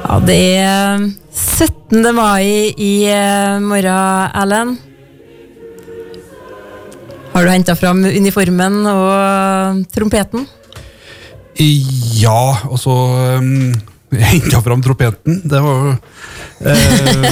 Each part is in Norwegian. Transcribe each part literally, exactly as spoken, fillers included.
Ja, det er syttende mai i morgen, Erlend. Har du hentet fram uniformen og trompeten? Ja, og så um, hentet fram trompeten. Det var uh,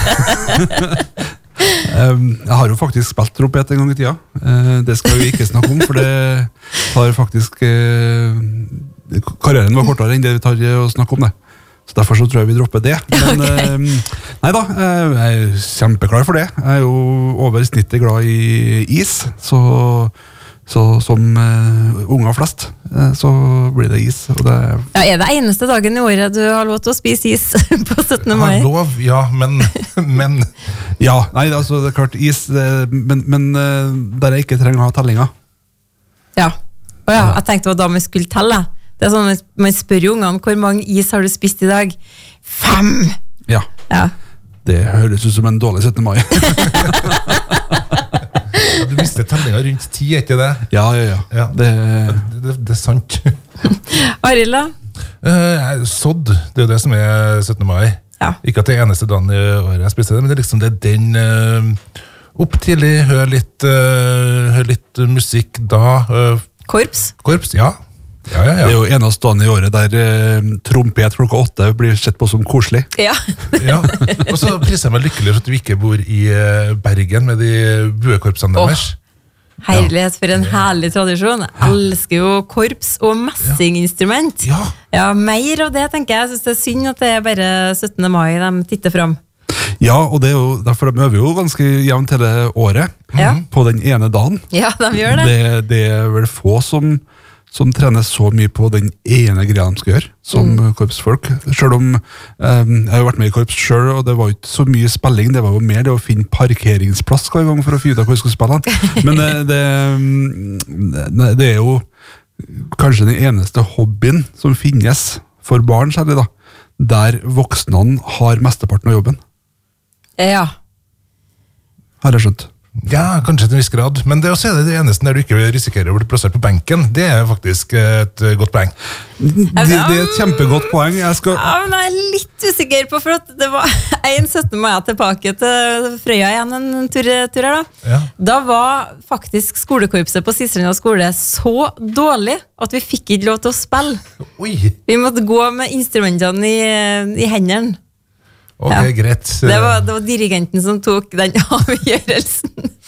um, Jeg har jo faktisk spilt trompet en gang i tida. Uh, det skal vi ikke snakke om, for det har faktisk uh, karrieren var kortere enn det vi tar å snakke om det. Så derfor så tror jeg vi dropper det. Men okay. uh, nei da, uh, jeg er kjempeglad for det. Jeg er jo over snittet glad i is, så, så som uh, unger flest, uh, så blir det is. Og det ja, er det eneste dagen i året du har lov til å spise is på syttende mai? Har lov, ja, men... men. Ja, nei, altså det er klart is, det, men, men uh, der jeg ikke trenger å ha tellinger. Ja, og ja, jeg tenkte da vi skulle telle. Det er sånn, man spør jo ungene, hvor mange is har du spist i dag? Fem! Ja, ja. Det høres ut som en dårlig syttende mai. Ja, du visste tellinga rundt ti, er ikke det? Ja, ja, ja. ja. Det, det, det er sant. Arild da? Uh, sodd, det er jo det som er syttende mai. Ja. Ikke at det er eneste dagen i året jeg spiser det, men det er liksom det er den uh, opp tidlig, hør litt, uh, hør litt musikk da. Uh, Korps? Korps, ja. Ja, ja, ja. Det er jo eneste dagen i året der eh, trompet klokka åtte blir sett på som koselig. Ja. Ja. Og så priser jeg meg lykkelig for at vi ikke bor i uh, Bergen med de buekorpsene oh. deres. Herlighet for en herlig tradisjon. Jeg elsker jo korps og messinginstrument. Ja. Ja, mer av det tenker jeg. Jeg synes det er synd at det er bare syttende mai de titter fram. Ja, og det er jo, derfor de øver jo ganske jevnt hele året ja. På den ene dagen. Ja, de gjør det. Det, det er vel få som som trener så mye på den ene greia de skal gjøre, som mm. korpsfolk. Selv om um, jeg har jo vært med i korps selv, og det var jo ikke så mye spilling, det var jo mer det å finne parkeringsplass hver gang for å finne ut hvor jeg skulle spille. Men det, det, det er jo kanskje den eneste hobbyen som finnes for barn, særlig da, der voksne har mesteparten av jobben. Ja. Har jeg skjønt. Ja, kanskje til en viss grad, men det også er det, det eneste der du ikke risikerer å bli plassert på benken. Det er faktisk et godt poeng. Det, det er et kjempegodt poeng. Jeg skal... Ja, men jeg er litt usikker på, for at det var en syttende mai tilbake til Frøya igjen en tur, tur her da. Ja. Da var faktisk skolekorpset på Sistranda skole så dårlig at vi fikk ikke lov til å spille. Oi. Vi måtte gå med instrumentene i, i hendene. Ok, ja. greit. Det var, det var dirigenten som tok den avgjørelsen.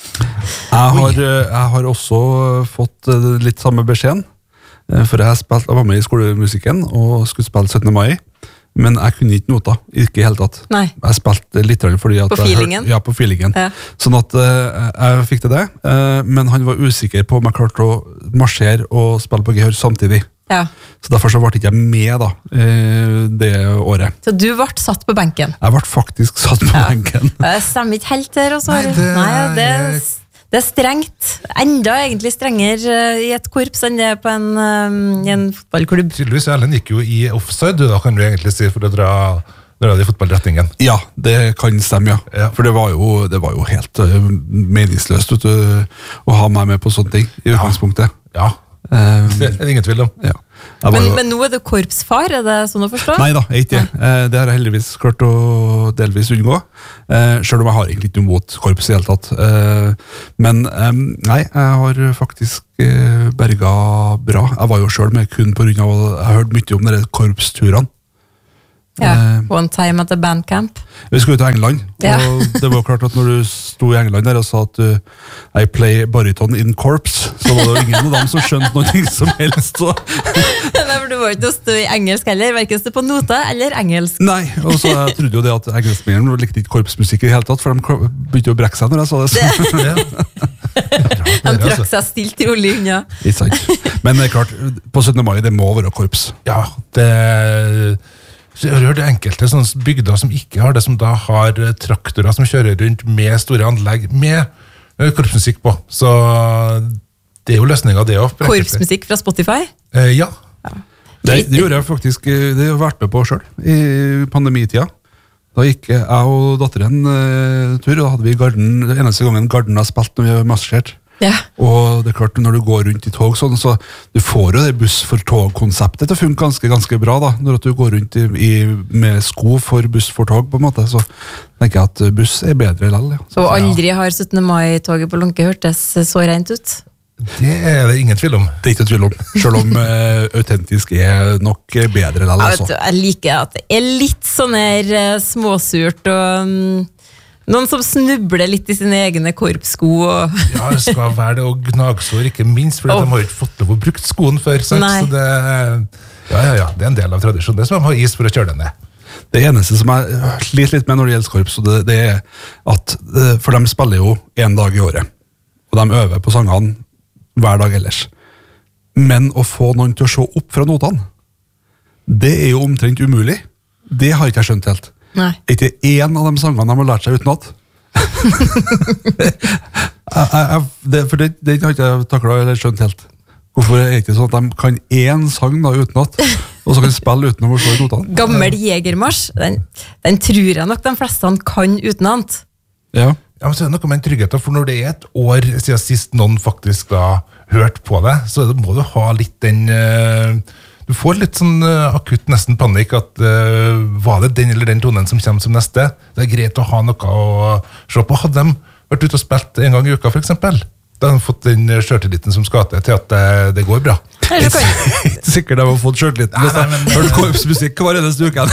Jeg har, jeg har også fått litt samme beskjeden, for jeg, spilt, jeg var med i skolemusikken og skulle spille syttende mai, men jeg kunne ikke nota, ikke i hele tatt. Nei. Jeg spilte litt fordi at på feelingen? Jeg hørte, ja, på feelingen. Ja. Sånn at uh, jeg fikk til det, uh, men han var usikker på om jeg klarte å marsjere og spille på gehør samtidig. Ja. Så derfor så ble jeg ikke med da, det året. Så du ble satt på benken? Jeg ble faktisk satt på ja. benken. Det stemmer ikke helt der også. Nei, det, Nei, det, det er strengt. Enda egentlig strengere i et korps enn det på en, i en fotballklubb. Tydeligvis, Erlend gikk jo i offside, da kan du egentlig si, for å dra, dra det i fotballretningen. Ja, det kan stemme, ja. ja. For det var jo, det var jo helt uh, meningsløst du, å ha meg med på sånne ting, i utgangspunktet. Ja. Um, det er ingen tvil om. Ja. Men, men nå er du korpsfar, er det sånn å forstå? Nei da, ikke det. Eh, det har jeg heldigvis klart å delvis unngå. Eh, selv om jeg har egentlig ikke noe mot korps i hele tatt. Eh, men eh, nei, jeg har faktisk eh, berga bra. Jeg var jo selv med kun på grunn av at jeg hørte mye om de korpsturene. Ja, one time at the bandcamp. Vi skulle ut til England, ja. og det var klart at når du sto i England der og sa at du, I play bariton in corps, så var det jo ingen av dem som skjønte noe som helst. Nei, for du var ikke å stå i engelsk heller, hverken stå på nota eller engelsk. Nei, og så jeg trodde jo det at engelskmennene likte ikke korpsmusikk i hele tatt, for de begynte å brekke seg når jeg sa det. De trakk seg stilt rolig unna. Ikke sant. Men det er klart, på syttende mai, det må være korps. Ja, det... Så jeg har hørt enkelte sånne bygder som ikke har det, som da har traktorer som kjører rundt med store anlegg, med korpsmusikk på. Så det er jo løsningen av det også. Korpsmusikk fra Spotify? Eh, ja. ja. Det, det gjorde jeg faktisk, det har jeg vært med på selv i pandemitida. Da gikk jeg og datteren uh, tur, og da hadde vi garden, det eneste gangen garden har spilt når vi har marsjert. Ja. Og det er klart, når du går rundt i tog sånn, så du får jo det buss for tog-konseptet til å funke ganske, ganske bra da, når du går rundt i, i, med sko for buss for tog på en måte, så tenker jeg at buss er bedre lell. Ja. Og aldri har syttende mai-toget på Lunke hørtes så rent ut. Det er det ingen tvil om. Det er ikke tvil om, selv om uh, autentisk er nok bedre lell. Ja, Altså. vet du, jeg liker at det er litt sånn her uh, småsurt og um, noen som snubler litt i sine egne korpssko. Og Ja, det skal være det, og gnagsår ikke minst, for Oh. de har ikke fått lov å bruke skoen før, sant? Nei. Så det, ja, ja, ja, det er en del av tradisjonen. Det er som å ha is for å kjøre det ned. Det eneste som jeg sliter litt med når det gjelder korps, og det, det er at, uh, for de spiller jo en dag i året, og de øver på sangene hver dag ellers. Men å få noen til å se opp fra notene, det er jo omtrent umulig. Det har ikke jeg skjønt helt. Nei. Ikke én av de sangene de har lært seg utenat. jeg, jeg, jeg, det, for det, det har ikke jeg taklet eller skjønt helt. Hvorfor er det ikke sånn at de kan én sang da utenat, og så kan de spille uten å forstå notene? Gammel jegermarsj, den, den tror jeg nok de fleste kan utenant. Ja. Ja, men så er det noe med en trygghet, for når det er et år siden sist noen faktisk da hørt på det, så må du ha litt den... Uh, du får litt sånn uh, akutt nesten panikk at uh, var det den eller den tonen som kommer som neste? Det er greit å ha noe å se på. Hadde de vært ute og spilt en gang i uka, for eksempel, da hadde de fått den selvtilliten som skal til til at det, det går bra. Eller så kan Ikke sikkert de har fått skjørtliten hvis Nei, nei, de hørt korpsmusikk hver eneste uke.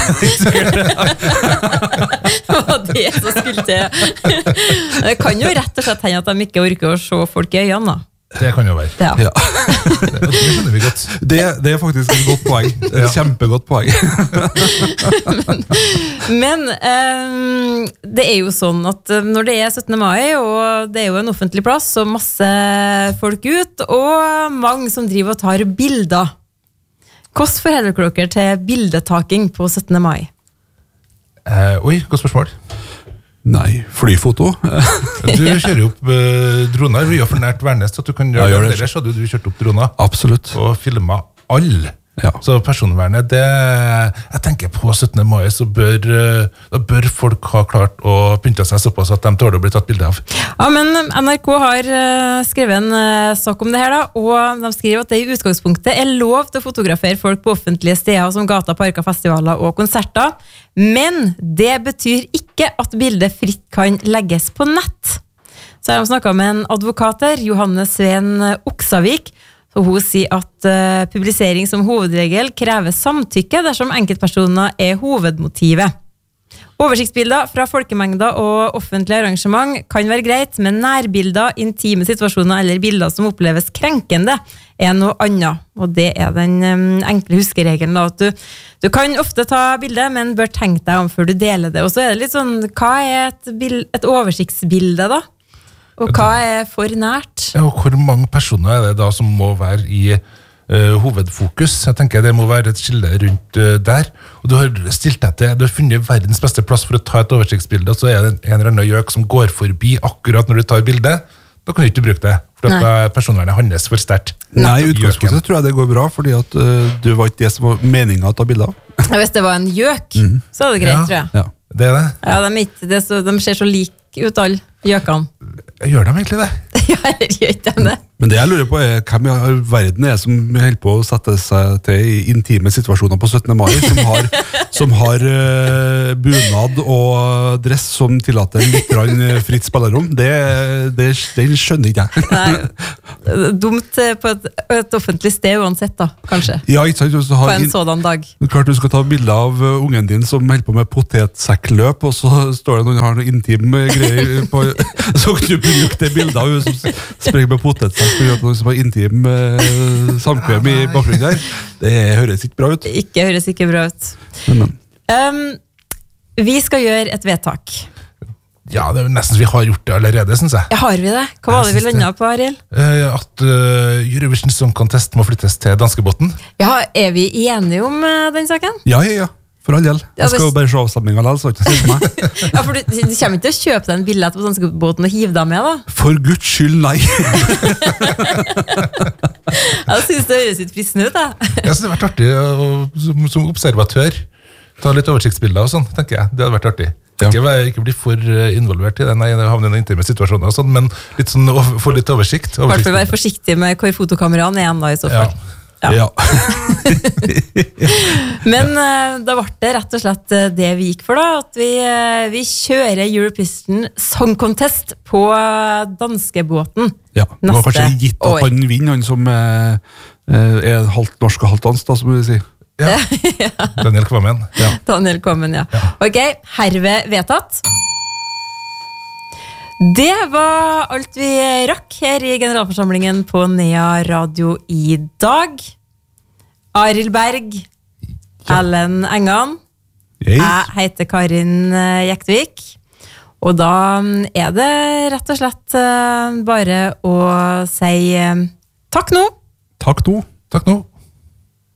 det som skulle til. Det kan jo rett og slett hende at de ikke orker å se folk i øynene. Da. Det kan jo være. Ja. Ja. Det, det skjønner vi godt. Det, det er faktisk et godt poeng. Et kjempegodt poeng. Men eh, det er jo sånn at når det er syttende mai, og det er jo en offentlig plass, så masse folk ut, og mange som driver og tar bilder. Hvordan forholder dere til bildetaking på syttende mai? Eh, oi, godt spørsmål. Nei, flyfoto. Du kjører jo opp uh, droner. Vi er for nært Værnes at du kan gjøre Ja, gjør det. det. Ellers hadde du kjørt opp droner Absolutt. og filmet alle. Ja. Så personvernet, det, jeg tenker på syttende mai, så bør, uh, da bør folk ha klart å pynte seg såpass at de tåler å bli tatt bilde av. Ja, men N R K har uh, skrevet en uh, sak om det her da, og de skriver at det i utgangspunktet er lov til å fotografere folk på offentlige steder som gata, parker, festivaler og konserter, men det betyr ikke at bildet fritt kan legges på nett. Så har de snakket med en advokat her, Johanne Sveen Oksavik, og hun sier at uh, publisering som hovedregel krever samtykke dersom enkeltpersoner er hovedmotivet. Oversiktsbilder fra folkemengder og offentlige arrangement kan være greit, men nærbilder, intime situasjoner eller bilder som oppleves krenkende er noe annet. Og det er den um, enkle huskeregelen da, at du, du kan ofte ta bilde, men bør tenke deg om før du deler det. Og så er det litt sånn, hva er et, bild, et oversiktsbilde da? Og hva er for nært? Ja, og hvor mange personer er det da som må være i uh, hovedfokus? Jeg tenker det må være et skille rundt uh, der. Og du har stilt deg til, du har funnet verdens beste plass for å ta et oversiktsbilde, og så er det en eller annen gjøk som går forbi akkurat når du tar bildet. Da kan du ikke bruke det, for at da personvernet handles for sterkt. Nei, i utgangspunktet tror jeg det går bra, fordi at uh, du var ikke det som var meningen å ta bilder av. Ja, hvis det var en gjøk, mm. så er det greit, Ja. tror jeg. Ja. Det er det. Ja, de, er ikke, det er så, de ser så like ut alle gjøkene. Gjør de egentlig det? Ja, eller gjør ikke de det? Men det jeg lurer på er hvem i all verden er som holder på å sette seg til i intime situasjoner på syttende mai, som har, som har uh, bunad og dress som tillater litt grann fritt spillerom. Det, det, det skjønner ikke jeg. Nei, dumt på et, et offentlig sted uansett da, kanskje. Ja, ikke sant? Du På har en in- sådan dag. Klart du skal ta bilde av uh, ungen din som holder på med potetsekkløp, og så står det noen som har noen intime greier på, så kan du bruke det bildet av hun som sprenger med potetsekk for at noen som har intim uh, samkvem i bakgrunnen der. Det høres ikke bra ut. Ikke høres ikke bra ut. Men, men. Um, vi skal gjøre et vedtak. Ja, det er jo nesten vi har gjort det allerede, synes jeg. Ja, har vi det? Hva var det vi Jeg synes landet på, Ariel? Eh, at uh, Eurovision Song Contest må flyttes til danskebåten. Ja, er vi enige om uh, den saken? Ja, ja, ja. For all del. Ja, Jeg skal jo hvis- bare se avstemningen likevel, så ikke si meg. Ja, for du, du kommer ikke til å kjøpe deg en billett på danskebåten og hive deg med da? For Guds skyld, nei. Jeg synes det høres litt fristende ut, da. Jeg synes det hadde vært artig å, som, som observatør ta litt oversiktsbilder og sånn, tenker jeg. Det hadde vært artig. Ja. Ikke, være- ikke bli for eh, involvert i den, nei, havne i en intime situasjoner og sånn, men litt sånn, å få litt oversikt. I hvert fall oversikt. være forsiktig med hvor fotokameraene er igjen da, i så fall. Ja. Ja. Ja. Men eh, da ble det rett og slett eh, det vi gikk for da, at vi, eh, vi kjører Eurovision Song Contest på eh, danskebåten. Ja, det var Neste kanskje gitt at år. han vinner, han som eh, eh, er halvt norsk og halvt dansk, da, som vi sier. Ja. Daniel Kvammen. Ja. Daniel Kommen, ja. Ok, herved vedtatt. Det var alt vi rakk her i generalforsamlingen på Nea Radio i dag. Arild Berg, Ellen Engan, Yes. jeg heter Karin eh, Jektvik. Og da mm, er det rett og slett eh, bare å si eh, takk nå. Takk nå. Takk nå.